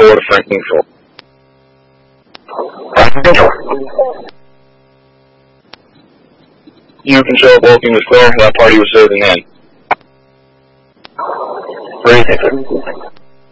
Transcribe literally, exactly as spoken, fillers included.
forward to Frank Neutral. Frank Neutral. You control Vulcan was clear. That party was saved in the end. What do you think, sir?